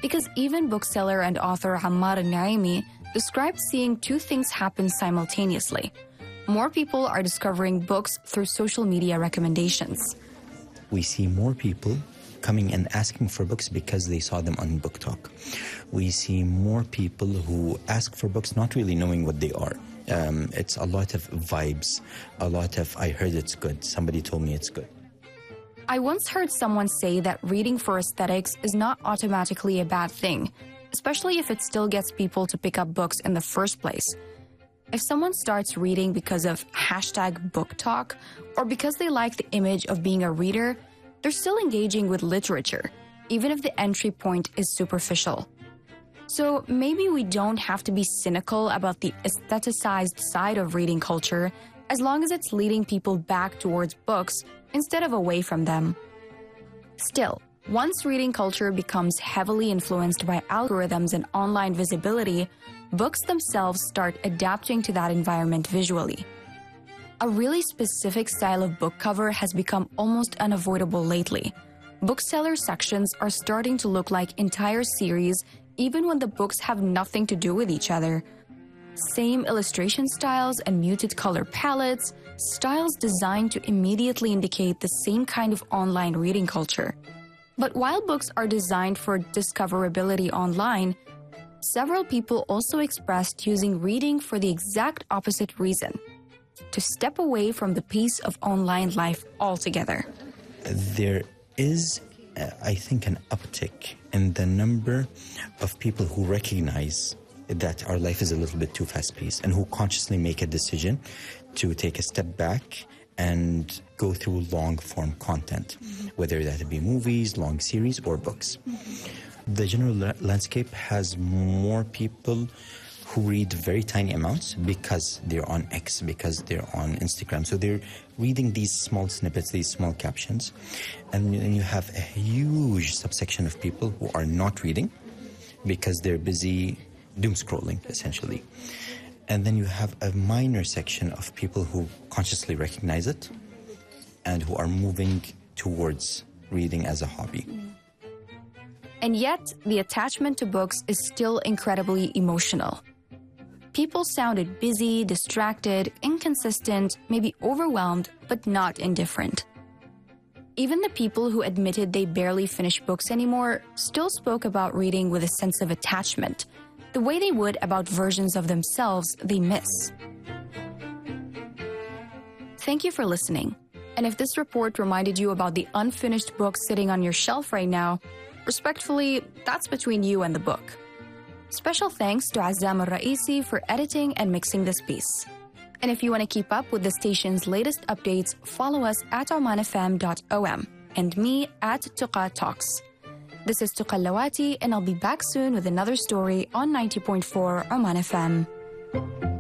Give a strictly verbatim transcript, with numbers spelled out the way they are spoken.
Because even bookseller and author Ammar al-Naimi described seeing two things happen simultaneously. More people are discovering books through social media recommendations. We see more people coming and asking for books because they saw them on BookTok. We see more people who ask for books not really knowing what they are. Um, it's a lot of vibes, a lot of, I heard it's good, somebody told me it's good. I once heard someone say that reading for aesthetics is not automatically a bad thing, especially if it still gets people to pick up books in the first place. If someone starts reading because of hashtag BookTok or because they like the image of being a reader, they're still engaging with literature, even if the entry point is superficial. So maybe we don't have to be cynical about the aestheticized side of reading culture as long as it's leading people back towards books instead of away from them. Still, once reading culture becomes heavily influenced by algorithms and online visibility, books themselves start adapting to that environment visually. A really specific style of book cover has become almost unavoidable lately. Bookseller sections are starting to look like entire series even when the books have nothing to do with each other. Same illustration styles and muted color palettes, styles designed to immediately indicate the same kind of online reading culture. But while books are designed for discoverability online, several people also expressed using reading for the exact opposite reason: to step away from the pace of online life altogether. There is, uh, I think, an uptick in the number of people who recognize that our life is a little bit too fast-paced and who consciously make a decision to take a step back and go through long-form content, mm-hmm. whether that be movies, long series, or books. Mm-hmm. The general la- landscape has more people who read very tiny amounts because they're on X, because they're on Instagram. So they're reading these small snippets, these small captions. And then you have a huge subsection of people who are not reading because they're busy doom scrolling, essentially. And then you have a minor section of people who consciously recognize it and who are moving towards reading as a hobby. And yet, the attachment to books is still incredibly emotional. People sounded busy, distracted, inconsistent, maybe overwhelmed, but not indifferent. Even the people who admitted they barely finish books anymore still spoke about reading with a sense of attachment, the way they would about versions of themselves they miss. Thank you for listening. And if this report reminded you about the unfinished book sitting on your shelf right now, respectfully, that's between you and the book. Special thanks to Azzam Al-Raisi for editing and mixing this piece. And if you want to keep up with the station's latest updates, follow us at oman f m dot o m and me at Tuqa Talks. This is Tuqa Lawati, and I'll be back soon with another story on ninety point four Oman F M.